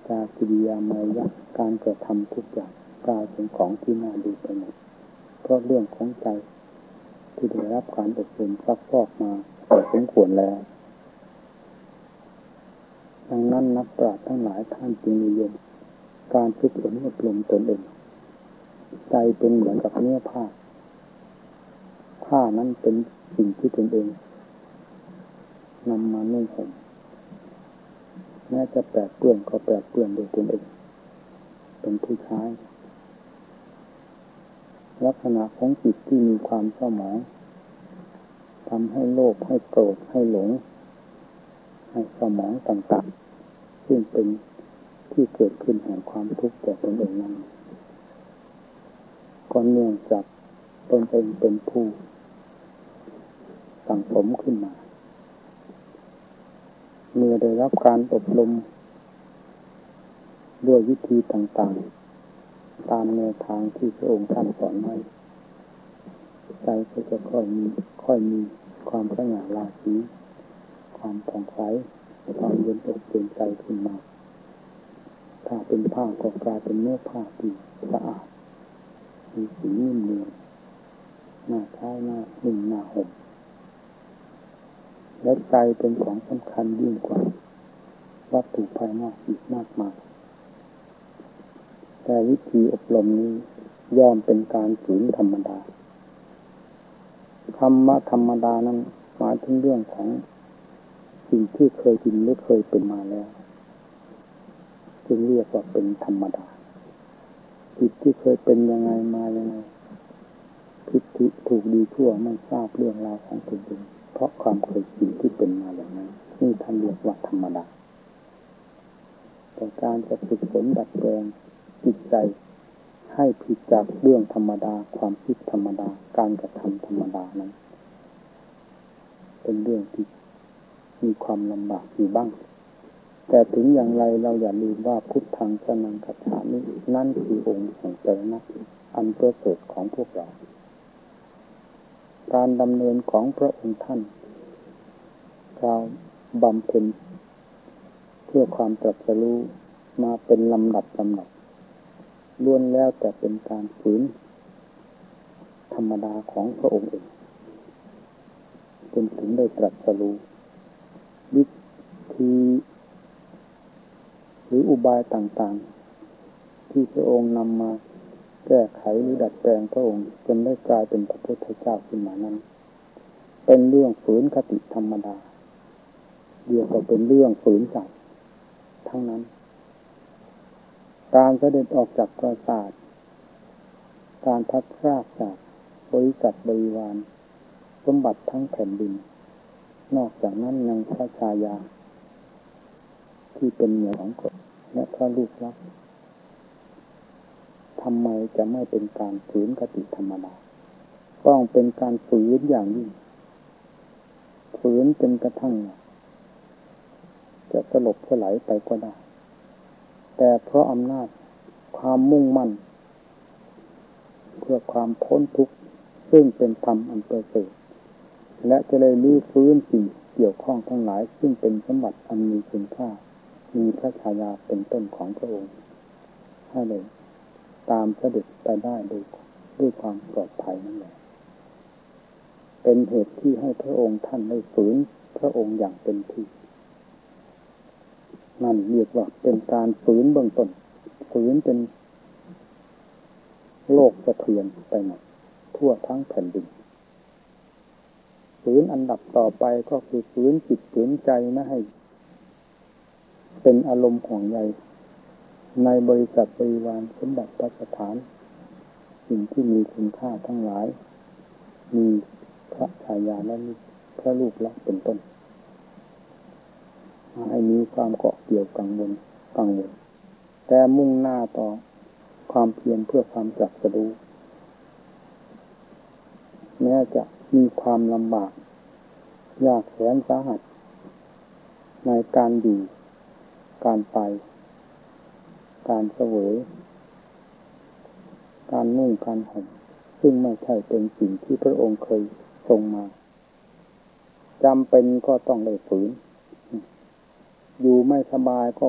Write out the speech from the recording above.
จากิริยามารยาการกระทำทุกอย่างกลายเป็นของที่น่าดูไปหมดเพราะเรื่องของใจที่ได้รับการอบรมซักฟอกมาพอสมควรแล้วดังนั้นนักปราชญ์ทั้งหลายท่านจึงนิยมการฝึกฝนอบรมตนเองใจเป็นเหมือนกับเนื้อผ้าผ้านั้นเป็นสิ่งที่ตนเองนำมานุ่งห่มแม้จะแปดเปื้อนก็แปดเปื้อนโดยตนเองเป็นผู้ใช้ลักษณะของจิตที่มีความเศร้าหมองทำให้โลภให้โกรธให้หลงให้เศร้าหมองต่างๆซึ่งเป็นที่เกิดขึ้นแห่งความทุกข์แก่ตนเองนั้นก็เนื่องจากตนเองเป็นผู้สั่งสมขึ้นมาเมื่อได้รับการอบรมด้วยวิธีต่างๆตามแนวทางที่พระองค์ท่านสอนไว้ใจก็จะค่อยมีความสง่าราศีความผ่องใสความเย็นอกเย็นใจขึ้นมาถ้าเป็นผ้าก็กลายเป็นเนื้อผ้าที่สะอาดมีสีนิ่มเนียนน่าใช้น่านุ่มน่าห่มและใจเป็นของสำคัญยิ่งกว่าวัตถุภายนอกอีกมากมายแต่วิธีอบรมนี้ย่อมเป็นการฝืนธรรมดาคำว่าธรรมดานั้นหมายถึงเรื่องของสิ่งที่เคยกินหรือเคยเป็นมาแล้วจึงเรียกว่าเป็นธรรมดาจิตที่เคยเป็นยังไงมายังไงผิดถูกดีชั่วไม่ทราบเรื่องราวของตนเองเพราะความเคยชินที่เป็นมาอย่างนั้นนี่ท่านเรียกว่าธรรมดาแต่การจะฝึกฝนดัดแปลงจิตใจให้ผิดจากเรื่องธรรมดาความคิดธรรมดาการกระทำธรรมดานั้นเป็นเรื่องที่มีความลำบากอยู่บ้างแต่ถึงอย่างไรเราอย่าลืมว่าพุทธังสรณังคัจฉามินั่นคือองค์แห่งสรณะอันประเสริฐของพวกเราการดำเนินของพระองค์ท่านเราบำเพ็ญเพื่อความตรัสรู้มาเป็นลำดับล้วนแล้วแต่เป็นการฝืนธรรมดาของพระองค์เองจนถึงได้ตรัสรู้วิธีหรืออุบายต่างๆที่พระองค์นำมาแก้ไขหรือดัดแปลงพระองค์จนได้กลายเป็นพระพุทธเจ้าขึ้นมานั้นเป็นเรื่องฝืนคติธรรมดาเดียวก็เป็นเรื่องฝืนใจทั้งนั้นการเสด็จออกจากปราสาทการพัดพรากจากบริษัทบริวารสมบัติทั้งแผ่นดินนอกจากนั้นยังพระชายาที่เป็นเหนือของกฎและพระลูกรักทำไมจะไม่เป็นการฝืนคติธรรมดาต้องเป็นการฝืนอย่างยิ่งฝืนจนกระทั่งจะสลบสลายไปก็ได้แต่เพราะอำนาจความมุ่งมั่นเพื่อความพ้นทุกข์ซึ่งเป็นธรรมอันประเสริฐและจะได้ลื้อฟื้นสิ่งเกี่ยวข้องทั้งหลายซึ่งเป็นสมบัติอันมีคุณค่ามีพระฉายาเป็นต้นของพระองค์ให้เลยตามเสด็จไปได้ด้วยความปลอดภัยนั่นแหละเป็นเหตุที่ให้พระองค์ท่านได้ฝืนพระองค์อย่างเต็มที่นั่นเรียกว่าเป็นการฝืนเบื้องต้นฝืนเป็นโลกสะเทือนไปหมดทั่วทั้งแผ่นดินฝืนอันดับต่อไปก็คือฝืนจิตฝืนใจไม่ให้เป็นอารมณ์ห่วงใยในบริษัทบริวารสมบัติพัสถานสิ่งที่มีคุณค่าทั้งหลายมีพระฉายาและพระลูกรักเป็นต้นให้มีความเกาะเกี่ยวกังวลแต่มุ่งหน้าต่อความเพียรเพื่อความตรัสรู้แม้จะมีความลำบากยากแสนสาหัสในการอยู่การไปการเสวยการนุ่งการห่มซึ่งไม่ใช่เป็นสิ่งที่พระองค์เคยทรงมาจำเป็นก็ต้องได้ฝืนอยู่ไม่สบายก็